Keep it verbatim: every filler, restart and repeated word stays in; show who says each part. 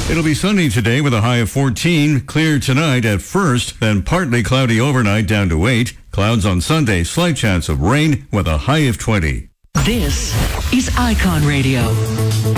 Speaker 1: It'll be sunny today with a high of fourteen. Clear tonight at first, then partly cloudy overnight down to eight. Clouds on Sunday, slight chance of rain with a high of twenty.
Speaker 2: This is Icon Radio.